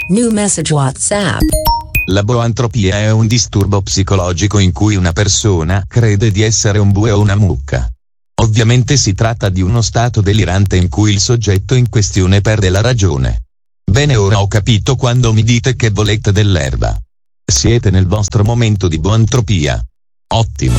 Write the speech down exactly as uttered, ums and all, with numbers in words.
New message WhatsApp. La boantropia è un disturbo psicologico in cui una persona crede di essere un bue o una mucca. Ovviamente si tratta di uno stato delirante in cui il soggetto in questione perde la ragione. Bene, ora ho capito quando mi dite che volete dell'erba. Siete nel vostro momento di boantropia. Ottimo.